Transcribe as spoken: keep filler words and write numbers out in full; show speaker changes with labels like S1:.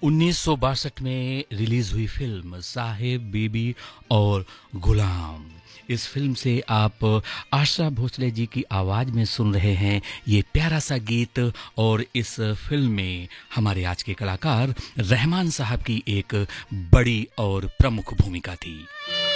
S1: उन्नीस सौ बासठ में रिलीज हुई फिल्म साहेब बीबी और गुलाम। इस फिल्म से आप आशा भोसले जी की आवाज में सुन रहे हैं ये प्यारा सा गीत। और इस फिल्म में हमारे आज के कलाकार रहमान साहब की एक बड़ी और प्रमुख भूमिका थी।